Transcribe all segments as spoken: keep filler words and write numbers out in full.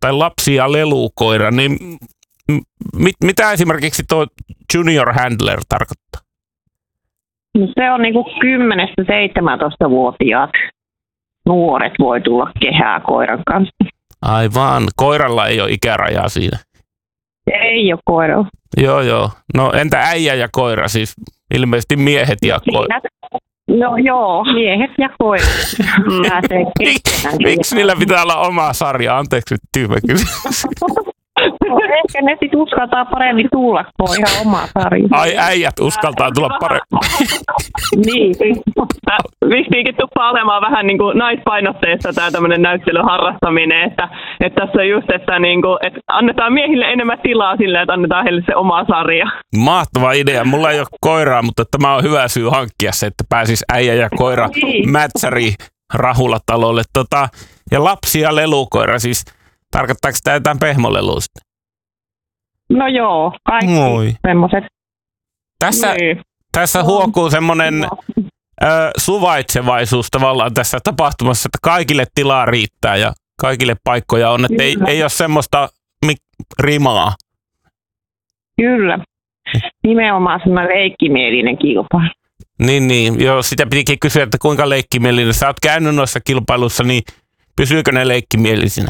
tai lapsi- ja lelukoira, niin mit, mitä esimerkiksi tuo junior handler tarkoittaa? No se on niinku kymmenestä seitsemäntoista-vuotiaat nuoret voi tulla kehää koiran kanssa. Aivan. Koiralla ei ole ikärajaa siinä. Ei ole koiralla. Joo, joo. No entä äijä ja koira? Siis ilmeisesti miehet ja koira. No joo, miehet ja koirat pääsee keskenään. Miksi niillä pitää olla oma sarja? Anteeksi nyt tyhmä kysymys. No, ehkä ne sit uskaltaa paremmin tulla, kun on ihan oma sarja. Ai äijät uskaltaa tulla paremmin. Niin. Vistiinkin tuppaa olemaan vähän niin kuin naispainotteista tämä tämmöinen näyttelyn harrastaminen, että, että tässä on just, että, niin kuin, että annetaan miehille enemmän tilaa sille, että annetaan heille se oma sarja. Mahtava idea. Mulla ei ole koiraa, mutta tämä on hyvä syy hankkia se, että pääsis äijä ja koira Niin. mätsäri Rahulatalolle. Tota, ja lapsi ja lelukoira, siis tarkoittaako tämä jotain pehmolelua sitten? No joo, kaikki Moi. semmoiset. Tässä, Niin. tässä huokuu semmoinen ö, suvaitsevaisuus tavallaan tässä tapahtumassa, että kaikille tilaa riittää ja kaikille paikkoja on, että ei, ei ole semmoista mik- rimaa. Kyllä. Nimenomaan semmoinen leikkimielinen kilpailu. Niin, niin. Joo, sitä pitikin kysyä, että kuinka leikkimielinen. Sä oot käynyt noissa kilpailuissa, niin pysyykö ne leikkimielisinä?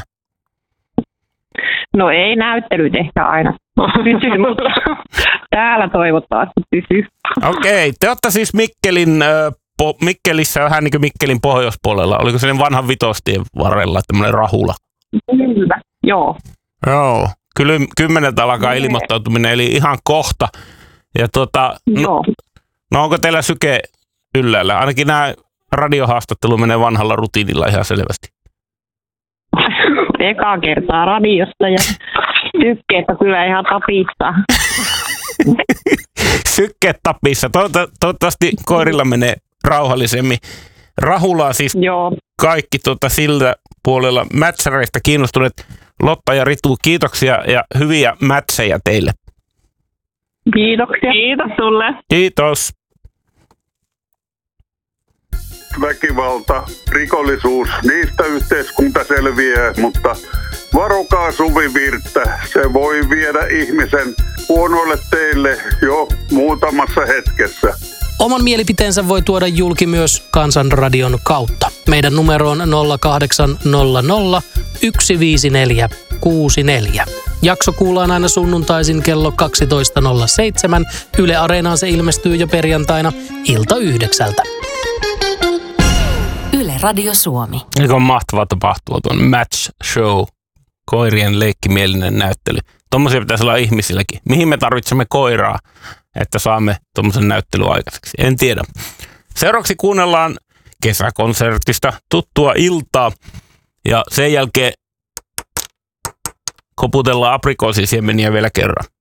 No ei näyttelyt ehkä aina pysy, mutta täällä toivottavasti pysyy. Okei, te olette siis Mikkelin, äh, po, Mikkelissä vähän niin kuin Mikkelin pohjoispuolella. Oliko se vanhan vitostien varrella tämmöinen Rahula? Kyllä, joo. Joo, kyllä kymmeneltä alkaa ilmoittautuminen, eli ihan kohta. Ja tota, Joo. no, no onko teillä syke yllällä? Ainakin nämä radiohaastattelu menee vanhalla rutiinilla ihan selvästi. Ekaa kertaa radiosta ja sykkeet on kyllä ihan tapissa. Sykkeet tapissa. Toivota, toivottavasti koirilla menee rauhallisemmin. Rahulaa siis Joo. kaikki tuota siltä puolella mätsäreistä kiinnostuneet. Lotta ja Ritu, kiitoksia ja hyviä mätsejä teille. Kiitoksia. Kiitos sulle. Kiitos. Väkivalta, rikollisuus, niistä yhteiskunta selviää, mutta varokaa suvivirttä, se voi viedä ihmisen huonoille teille jo muutamassa hetkessä. Oman mielipiteensä voi tuoda julki myös Kansanradion kautta. Meidän numero on nolla kahdeksan nolla nolla yksi viisi neljä kuusi neljä. Jakso kuullaan aina sunnuntaisin kello kaksitoista nolla seitsemän. Yle Areenaan se ilmestyy jo perjantaina ilta yhdeksältä. Yle Radio Suomi. Eikö on mahtava tapahtuma tuon Match Show, koirien leikkimielinen näyttely. Tuommoisia pitäisi olla ihmisilläkin. Mihin me tarvitsemme koiraa, että saamme tuommoisen näyttelyn aikaiseksi? En tiedä. Seuraavaksi kuunnellaan kesäkonsertista tuttua iltaa ja sen jälkeen koputellaan aprikoosisiemeniä vielä kerran.